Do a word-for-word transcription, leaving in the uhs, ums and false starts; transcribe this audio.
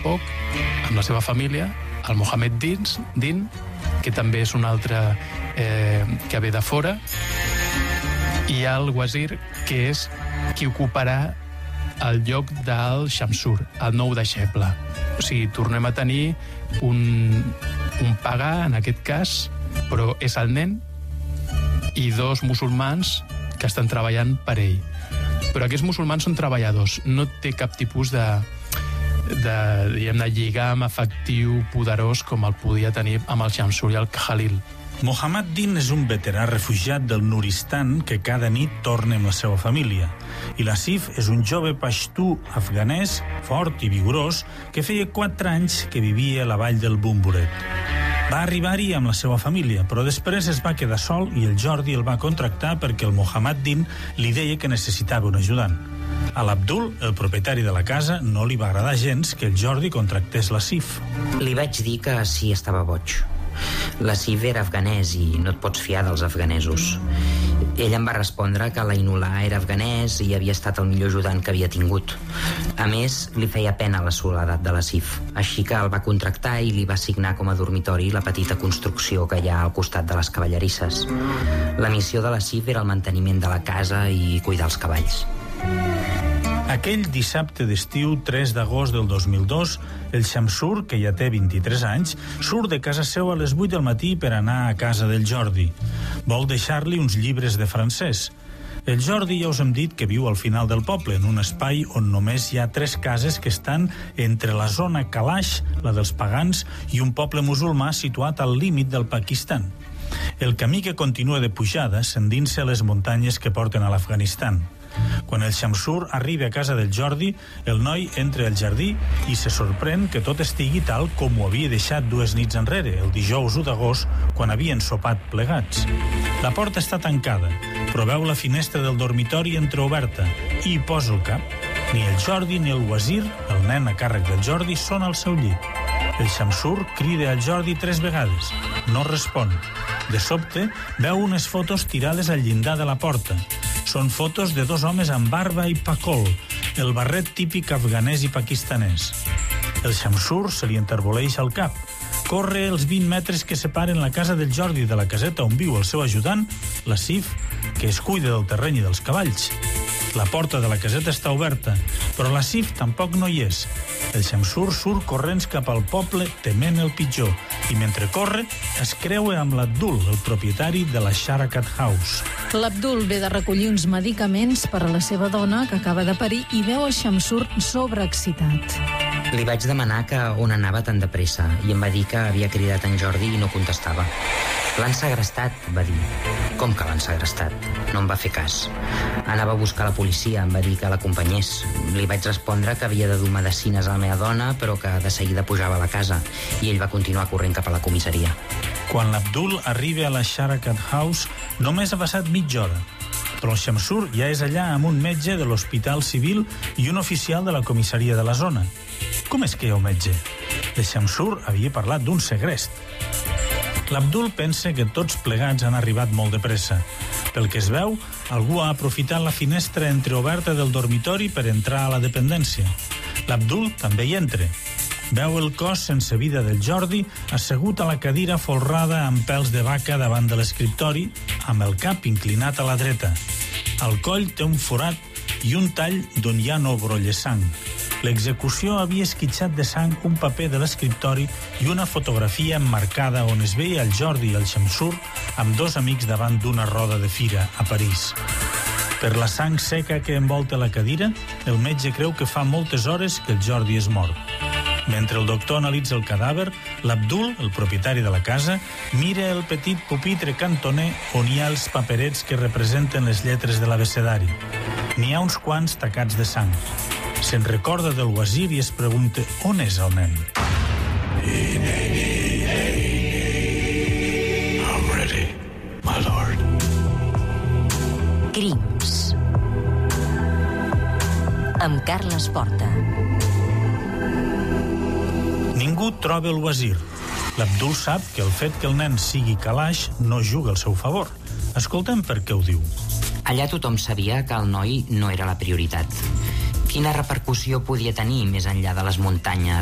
poc amb la seva família, el Mohammed Din, Din que també és un altre eh, que ve de fora, i hi ha el Wazir, que és qui ocuparà el lloc del Shamsur, el nou deixeble. O sigui, tornem a tenir un, un pagà, en aquest cas, però és el nen, i dos musulmans que estan treballant per ell. Però aquests musulmans són treballadors, no té cap tipus de, de, diguem, de lligam afectiu poderós com el podia tenir amb el Shamsur i el Khalil. Mohammed Din és un veterà refugiat del Nuristan que cada nit torna amb la seva família. I l'Asif és un jove paixtú afganès, fort i vigorós, que feia quatre anys que vivia a la vall del Bumburet. Va arribar-hi amb la seva família, però després es va quedar sol i el Jordi el va contractar perquè el Mohammed Din li deia que necessitava un ajudant. A l'Abdul, el propietari de la casa, no li va agradar gens que el Jordi contractés l'Asif. Li vaig dir que sí estava boig. L'Asif era afganès i no et pots fiar dels afganesos. Ell em va respondre que l'Ainullah era afganès i havia estat el millor ajudant que havia tingut. A més, li feia pena la soledat de l'Asif, així que el va contractar i li va assignar com a dormitori la petita construcció que hi ha al costat de les cavallerisses. La missió de l'Asif era el manteniment de la casa i cuidar els cavalls. Aquell dissabte d'estiu, tres d'agost del dos mil dos, el Shamsur, que ja té vint-i-tres anys, surt de casa seva a les vuit del matí per anar a casa del Jordi. Vol deixar-li uns llibres de francès. El Jordi ja us hem dit que viu al final del poble, en un espai on només hi ha tres cases que estan entre la zona Kalash, la dels pagans, i un poble musulmà situat al límit del Pakistan. El camí que continua de pujada s'endinsa a les muntanyes que porten a l'Afganistan. Quan el Shamsur arriba a casa del Jordi, el noi entra al jardí i se sorprèn que tot estigui tal com ho havia deixat dues nits enrere, el dijous u d'agost, quan havien sopat plegats. La porta està tancada, però veu la finestra del dormitori entreoberta i hi posa el cap. Ni el Jordi ni el Wazir, el nen a càrrec del Jordi, són al seu llit. El Shamsur crida al Jordi tres vegades. No respon. De sobte, veu unes fotos tirades al llindar de la porta. Són fotos de dos homes amb barba i pacol, el barret típic afganès i pakistanès. El Shamsur se li enterboleix al cap. Corre els vint metres que separen la casa del Jordi de la caseta on viu el seu ajudant, l'Asif, que es cuida del terreny i dels cavalls. La porta de la caseta està oberta, però l'Asif tampoc no hi és. El Shamsur surt corrents cap al poble tement el pitjor i mentre corre es creua amb l'Abdul, el propietari de la Sharakat House. L'Abdul ve de recollir uns medicaments per a la seva dona que acaba de parir i veu el Shamsur sobreexcitat. Li vaig demanar que on anava tan de pressa i em va dir que havia cridat en Jordi i no contestava. L'han segrestat, va dir. Com que l'han segrestat? No em va fer cas. Anava a buscar la policia, em va dir que l'acompanyés. Li vaig respondre que havia de dur medicines a la meva dona, però que de seguida pujava a la casa, i ell va continuar corrent cap a la comissaria. Quan l'Abdul arriba a la Sharakat House, només ha passat mitja hora. Però el Shamsur ja és allà amb un metge de l'Hospital Civil i un oficial de la comissaria de la zona. Com és que hi ha un metge? El Shamsur havia parlat d'un segrest. L'Abdul pensa que tots plegats han arribat molt de pressa. Pel que es veu, algú ha aprofitat la finestra entreoberta del dormitori per entrar a la dependència. L'Abdul també hi entra. Veu el cos sense vida del Jordi assegut a la cadira folrada amb pèls de vaca davant de l'escriptori, amb el cap inclinat a la dreta. Al coll té un forat i un tall d'on ja no brolla sang. L'execució havia esquitxat de sang un paper de l'escriptori i una fotografia emmarcada on es veia el Jordi i el Shamsur amb dos amics davant d'una roda de fira a París. Per la sang seca que envolta la cadira, el metge creu que fa moltes hores que el Jordi és mort. Mentre el doctor analitza el cadàver, l'Abdul, el propietari de la casa, mira el petit pupitre cantoner on hi ha els paperets que representen les lletres de l'abecedari. N'hi ha uns quants tacats de sang. Se'n recorda del Wazir i es pregunta on és el nen. I'm ready, my lord. Crims amb Carles Porta. Ningú troba el Wazir. L'Abdul sap que el fet que el nen sigui Kalash no juga al seu favor. Escoltem per què ho diu. Allà tothom sabia que el noi no era la prioritat. Quina repercussió podia tenir més enllà de les muntanyes